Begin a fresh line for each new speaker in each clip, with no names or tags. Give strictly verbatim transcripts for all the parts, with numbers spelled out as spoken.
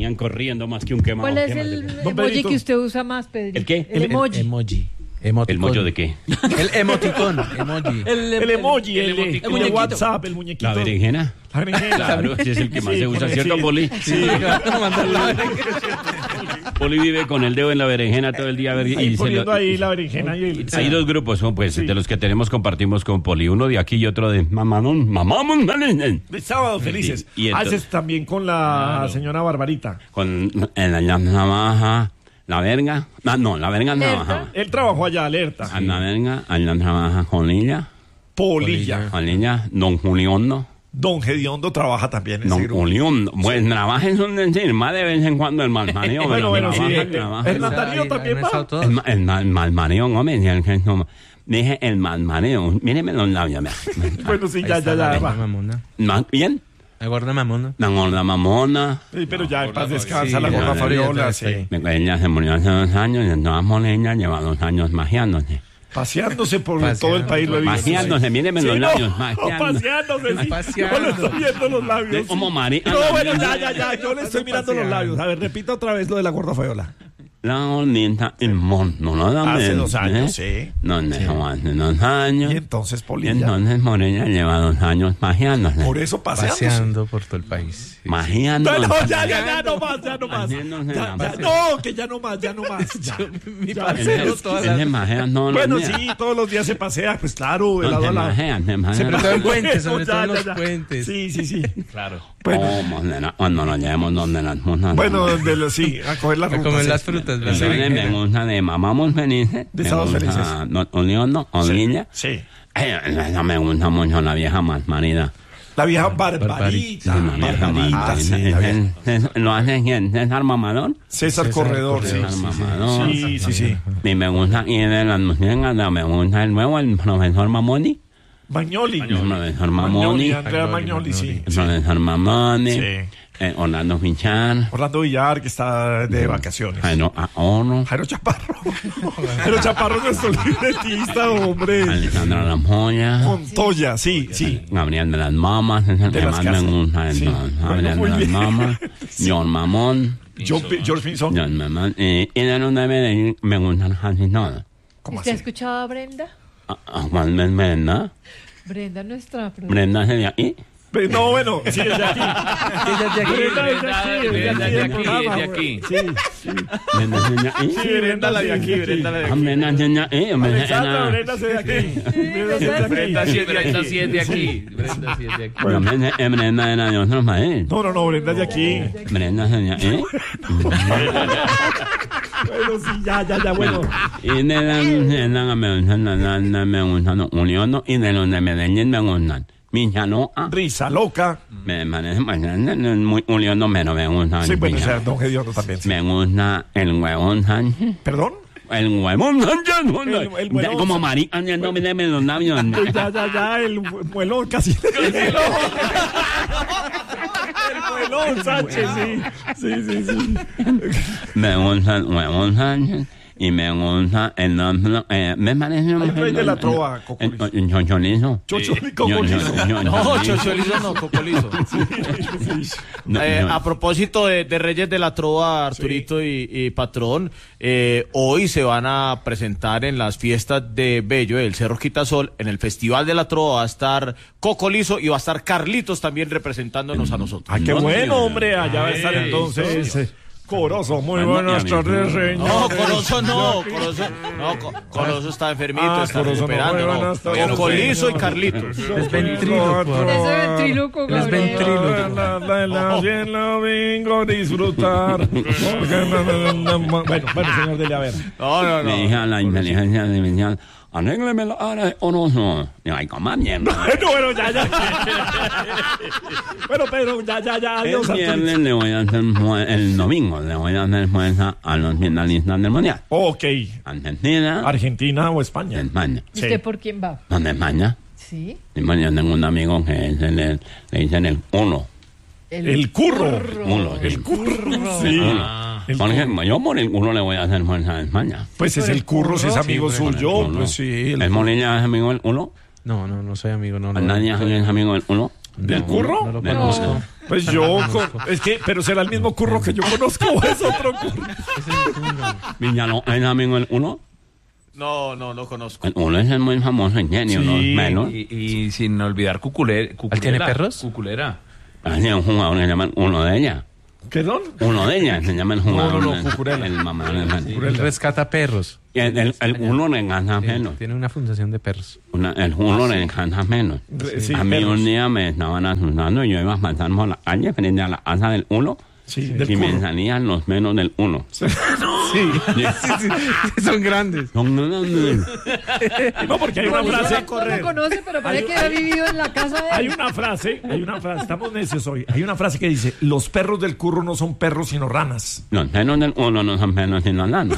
venían corriendo más que un quemado.
¿Cuál es
¿Qué más
el
de-
emoji
Pedrito.
que usted usa más, Pedro?
¿El qué?
El, emoji.
El emoji.
¿El
Emoticón.
mollo de qué?
El emoticón. Emoji.
El emoji, el, el,
emoticón.
de
El muñequito.
WhatsApp, el muñequito.
¿La berenjena?
La berenjena.
Claro, ese es el que más
Sí,
se usa,
con-
¿cierto,
sí.
Poli?
Sí,
Poli vive con el dedo en la berenjena todo el día. ver-
ahí
y se
poniendo
lo-
ahí la berenjena y el...
Hay dos grupos, ¿no? Pues
Sí.
de los que tenemos compartimos con Poli, uno de aquí y otro de mamamón, mamamón, mamamón.
De Sábado Felices.
Y- y entonces-
Haces también con la señora Barbarita.
con en la navaja, la verga, no, no, la verga no
¿Alerta?
trabajaba.
Él trabajó allá, alerta.
A la verga, allá trabaja con ella,
Polilla.
con ella, don Juliondo,
Don Gediondo trabaja también en ese
don
grupo.
Juliondo. Pues trabaja es un decir, más de vez en cuando el mal mareo.
Bueno, bueno, sí.
trabaja,
eh,
trabaja.
Hernán Darío
Ahí-
también
ahí
va.
han estado todos.
El, ma- el mal, mal mareo, hombre, y el que no- dije el mal mareo, míreme los labios, vea.
Bueno, sí,
Ahí
ya,
está
ya,
la
ya.
gorda
va.
mamona.
Más bien,
La gorda mamona.
la gorda mamona,
Sí, pero ya en paz
Gorda
descansa
Sí,
la
ya,
gorda
ya,
Fabiola,
ya
sí.
está ahí.
ella se murió hace dos años, y de todas monedas lleva dos años magiándose.
Paseándose por
Paseando.
todo el país, lo he visto.
Magiándose, míreme
Sí,
los
no,
labios,
no,
magiándose.
paseándose, sí.
Paseando.
Yo le estoy viendo los labios.
Como María.
No, bueno, ya, ya, ya. Yo le estoy mirando los labios. A ver, repita otra vez lo de la gorda Fabiola.
La gordita, el mono, ¿no? La
Hace
mente,
dos años,
¿eh?
sí.
No, no, hace dos años.
Y entonces
Y
Polilla.
entonces Morella lleva dos años magiándose.
Por eso paseándose.
Paseando por todo el país. Sí,
Magiándose.
No, no, ya, ya, ya, no más, ya no más.
Haciéndose
Ya,
la
ya, no, que ya no más, ya no más. Ya.
Mi
Ya,
paseo
sí,
todas
Él se
las...
majea todos los
Bueno,
días.
sí, todos los días se pasea, pues claro, de
No,
lado
se
a lado.
majea, se majea.
Sobre todo en puentes,
Bueno,
sobre todo
ya,
en
ya,
los
ya.
puentes.
Sí, sí, sí.
Claro.
Bueno,
¿Cómo será? Cuando nos llevemos donde las musas.
bueno, de los, sí, a coger las
A
frutas.
comer
sí.
las frutas, la
Entonces me
berenjena.
gusta de mamamos felices.
De
me
sábados
gusta
felices.
Don Oliondo, Olilla.
Sí.
Eh, esa me gusta mucho la vieja más marida.
La vieja Barbarita.
Sí, la vieja
Barbarita,
Margarita.
sí, la vieja.
César- ¿Lo hace quién? ¿César Mamador?
César
César
Corredor, sí.
Corredor,
César
sí, sí.
Mamador.
Sí, sí, sí.
Y me gusta, y de las muñecas, me gusta el nuevo, el profesor Mamoni.
Magnoli.
El profesor
Magnoli,
Mamoni.
Andrea
Magnoli,
Magnoli, sí.
El profesor Mamoni.
Sí.
eh, Orlando Fichar.
Orlando Villar, que está de vacaciones.
Jairo Ahorro.
Jairo Chaparro. Jairo Chaparro es nuestro libretista, hombre.
Alejandra Lampolla.
Montoya, sí, sí.
Gabriel de las Mamas. Es el
De
que
las
más me
casas.
gusta.
Sí.
entonces,
Bueno,
Gabriel
muy
de las
bien.
Mamas.
Sí.
John Mamón.
Yo- George Pinzón.
John Mamón. eh, Y de los de Medellín me gustan casi todos.
¿Cómo
¿Usted ha
así?
escuchado a Brenda?
A- a Juan Ben Brenda.
Brenda, nuestra productora.
Brenda sería aquí.
Pe- No, bueno, sí, desde aquí.
Ella es de aquí.
Brenda es de
Brenda,
aquí,
Brenda
es de
es de
aquí,
aquí,
del
es de
programa,
aquí.
Sí, sí.
Brenda sería aquí.
Sí, Brenda la de aquí, Brenda la de
Ah,
aquí.
Brenda sería aquí. hombre,
Alexandra,
era-
Brenda se de aquí. Brenda se de aquí.
Brenda sí, Brenda sí es de aquí. Brenda sí es de aquí.
Bueno, Brenda eh, Brenda era de otro país.
No, no, no, Brenda es de aquí.
Brenda sería aquí.
Bueno, sí, ya, ya, ya, bueno.
Y de la de la me gustan la- la- la- me gustan los Uliondo y de los de Medellín me gustan. Michanoa.
Risa loca.
Me parece bastante muy Uliondo, pero me gusta.
Sí,
el
bueno, o sea,
Michano.
Don Gediondo también. sí.
Me gusta el huevón Sánchez.
¿Perdón?
El huevón Sánchez.
El- el huevón
Como
Sánchez.
María haciéndome los labios.
Pues ya, ya, ya, el muelón casi. El muelón, Sánchez, sí. Sí, sí, sí.
Me gusta el huevón Sánchez. Y me gusta el nombre. Eh, me parece.
El rey de la trova,
El
Cocolizo.
el chocholizo.
Chocholico,
Yo- yo-
Cocolizo.
yo-
No, Chocholizo no, Cocolizo.
No,
Eh,
no.
a propósito de, de Reyes de la Trova, Arturito y, y Patrón, eh, hoy se van a presentar en las fiestas de Bello, el Cerro Quitasol, en el Festival de la Trova va a estar Cocolizo y va a estar Carlitos también representándonos a nosotros.
Ah, qué
No,
bueno,
sí,
hombre. Allá va a estar
sí,
entonces. eh, Corozo, muy
Bueno,
buenas
ya,
tardes,
mi-
señor.
No, Corozo no, Corozo, no, Co- Corozo está enfermito,
Ah,
está
Corozo no,
recuperando,
muy
no.
buenas tardes,
Cocolizo y
señor.
Carlitos.
Es ventrílocuo.
Ese ventríloco,
Él es
Gabriel.
ventríloco.
La, la, la, bien la vengo a disfrutar. Porque no, no, no, no, Bueno, bueno, señor Dele, a ver.
No, no,
Le
no.
dije a la inteligencia artificial, arrégleme la cara de Orozo. Digo, ay, coma mierda.
Bueno, bueno, ya, ya. Bueno, Pedro, ya, ya, ya.
El
Adiós, Arturito.
viernes le voy a hacer, fue- el domingo le voy a hacer fuerza a los finalistas del Mundial.
Ok.
Argentina,
¿Argentina o España?
España.
¿Y usted por quién va?
¿Dónde España?
Sí.
Y bueno, yo tengo un amigo que es el, el- le dicen el uno.
El curro.
Uno,
El curro. Sí. El
Porque
curro.
yo por el uno le voy a hacer fuerza a España.
Pues es el curro, si es amigo
Sí, por el
suyo.
Uno.
Pues sí. el-
¿El Molina es amigo del uno?
No, no, no soy amigo, no. no.
¿Nadie es amigo del uno?
¿Del curro?
No lo
Del
conozco.
uno.
Pues yo, con- es que, pero será el mismo curro que yo conozco o es otro curro.
Mira, no, ¿es amigo el uno?
No, no, no conozco.
El uno es el muy famoso ingenio,
Sí.
los menos.
Y, y sin olvidar Cuculera.
¿Él tiene perros?
Cuculera.
Hay un jugador que se llama uno de ellas.
¿Perdón?
Uno de ellas se llama el jugador.
no, no,
el-
Cucurella.
El mamá.
Él rescata perros.
Y el, el, el uno le encanta menos.
Tiene una fundación de perros.
Una- el uno le encanta menos.
Re- sí,
a mí
perros.
un día me estaban asustando y yo iba a pasar por la calle frente a la casa del uno.
Sí,
y
del
me
curro.
salían los menos del uno.
Sí, sí, sí, son grandes.
Son grandes.
No, porque hay una
No,
frase.
no lo conoce, pero parece que ha vivido en la casa de
Hay
él.
una frase, hay una frase, estamos necios hoy. Hay una frase que dice: los perros del curro no son perros, sino ranas.
Los menos del uno no son menos sino lanas.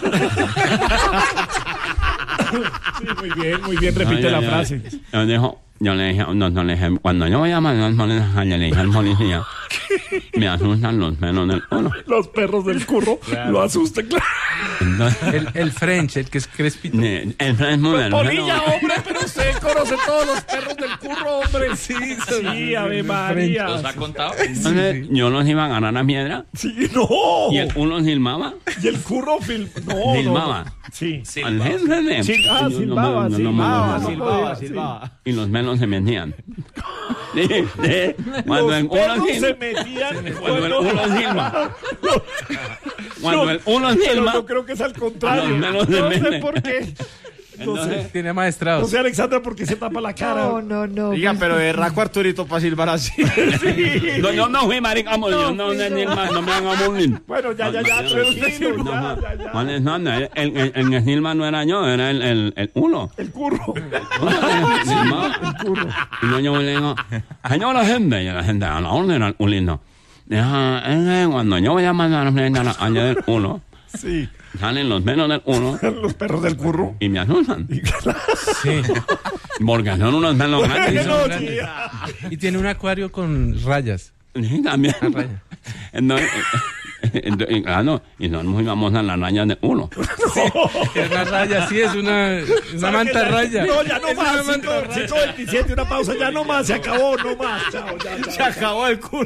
Sí, muy bien, muy bien, repite
Ay,
la
ay, ay.
frase.
Yo, dijo, yo le dije, no, no, le dije, cuando yo voy a mandar al policía, le dije al policía, me asustan los menos del uno.
Los perros del curro lo asustan, claro.
Entonces,
El, el French, el que es crespito.
ne- el Fresno del
Polilla,
menos-
hombre, pero usted conoce todos los perros del curro, hombre. Sí, sí, Ave María.
¿Los ha contado?
Entonces, yo los iba a ganar a piedra
Sí, no.
y el uno silbaba.
Y el curro film... No,
Silbaba.
no. Sí.
Al jefe de-
Sí, ah,
yo no
silbaba,
me- yo no me-
silbaba,
no me-
Silbaba,
sí.
silbaba.
Y los menos se metían. Sí, sí. Cuando
Los
el uno
perros
silba,
se metían
cuando el
cuando-
uno silba, cuando el uno
Pero
silba,
yo creo que es al contrario.
Los menos se
No sé
meten.
por qué. No sé.
entonces,
Tiene
No
maestrados.
sé, Alexandra, por qué se tapa la cara.
No, no, no.
Diga,
pues,
pero de raco Arturito para silbar así.
no, yo no fui marica, yo no, no,
fui
no,
yo.
no me hagan bullying.
Bueno, ya, ya, ya,
No,
tranquilo,
no,
ya,
no,
ya, ya.
¿cuál es? No, no, el, el, el, el que silba no era yo, era el, el, el uno.
El curro.
El curro. Y yo, yo le digo, señor la gente, y la gente, a la orden al ulino. Deja, eh, cuando yo voy a mandar a frente a la calle del uno,
Sí.
salen los menos del uno
Los perros del curro.
y me asustan.
Sí.
Porque son unos menos grandes.
No,
grandes.
tía.
Y tiene un acuario con rayas.
Sí, también.
raya.
Entonces, eh, entonces, y claro, y son muy famosas las rayas de uno.
Es una raya, sí, es una, es una
¿Sabe
manta
qué?
raya.
No, ya no
Es una
más.
manta
cinco veintisiete, una pausa, ya no más. Se acabó, no más. Chao, ya, ya.
Se acabó el culo.